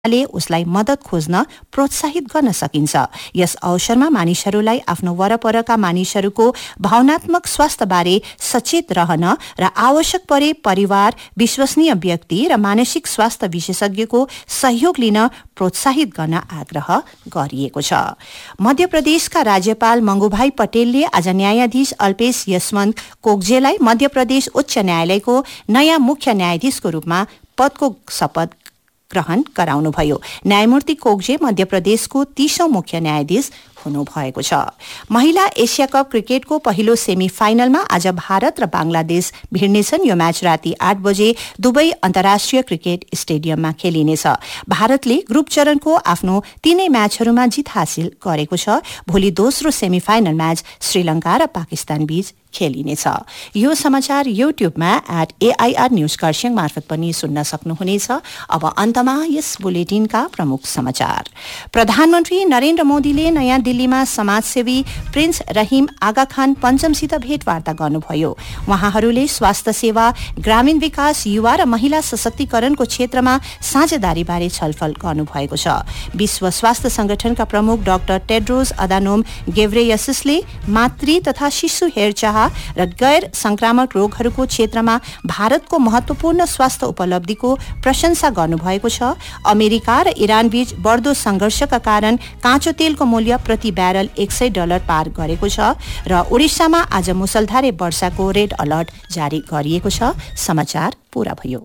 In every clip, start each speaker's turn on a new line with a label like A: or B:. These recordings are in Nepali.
A: ले उसलाई मद्दत खोज्न प्रोत्साहित गर्न सकिन्छ। यस अवसरमा मानिसहरूलाई आफ्नो वरपरका मानिसहरूको भावनात्मक स्वास्थ्यबारे सचेत रहन र आवश्यक परे परिवार, विश्वसनीय व्यक्ति र मानसिक स्वास्थ्य विशेषज्ञको सहयोग लिन प्रोत्साहित गर्न आग्रह गरिएको छ। मध्य प्रदेशका राज्यपाल मंगुभाई पटेलले आज न्यायाधीश अल्पेश यशवन्त कोग्जेलाई मध्य प्रदेश उच्च न्यायालयको नयाँ मुख्य न्यायाधीशको रूपमा पदको शपथ ग्रहण गराउनुभयो। न्यायमूर्ति कोग्जे मध्य प्रदेशको 30औं मुख्य न्यायाधीश हुनुभएको छ। महिला एशिया कप क्रिकेटको पहिलो सेमी फाइनलमा आज भारत र बांग्लादेश भिड्नेछन्। यो म्याच राति 8 बजे दुबई अन्तर्राष्ट्रिय क्रिकेट स्टेडियममा खेलिनेछ। भारतले ग्रुप चरणको आफ्नो 3 म्याचहरूमा जित हासिल गरेको छ। भोलि दोस्रो सेमी फाइनल म्याच श्रीलंका र पाकिस्तान बीच खेलिनेछ। यो समाचार युट्युबमा @AIR न्यूज खरसाङ मार्फत पनि सुन्न सक्नुहुनेछ। अब अन्तमा यस बुलेटिनका प्रमुख समाचार। प्रधानमन्त्री नरेन्द्र मोदीले नयाँ दिल्लीमा समाजसेवी प्रिन्स रहीम आगा खान पञ्चमसित भेटवार्ता गर्नुभयो। उहाँहरूले स्वास्थ्य सेवा, ग्रामीण विकास, युवा र महिला सशक्तिकरणको क्षेत्रमा साझेदारीबारे छलफल गर्नुभएको छ। विश्व स्वास्थ्य संगठनका प्रमुख डाक्टर टेड्रोस अदानोम गेब्रेयेससले मातृ तथा शिशु हेरचाह र गैर संक्रामक रोगहरूको क्षेत्रमा भारतको महत्वपूर्ण स्वास्थ्य उपलब्धिको प्रशंसा गर्नुभएको छ। अमेरिका र इरान बीच बढ्दो संघर्षका कारण काँचो तेलको मूल्य प्रति ब्यारल $100 पार गरेको छ र ओडिसामा आज मुसलधारे वर्षाको रेड अलर्ट जारी गरिएको छ। समाचार पूरा भयो।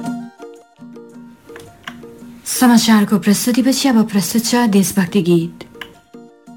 B: समाचारको प्रस्तुतिपछि अब प्रस्तुत छ देशभक्ति गीत।